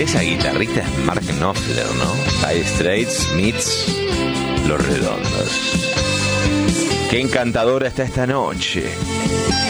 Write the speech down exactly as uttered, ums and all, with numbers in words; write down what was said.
Esa guitarrista es Mark Knopfler, ¿no? Dire Straits meets Los Redondos. Qué encantadora está esta noche.